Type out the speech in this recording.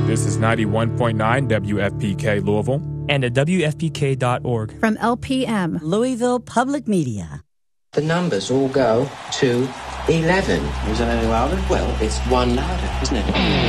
This is 91.9 WFPK Louisville. And at WFPK.org. From LPM, Louisville Public Media. The numbers all go to 11. Is it any louder? Well, it's one louder, isn't it?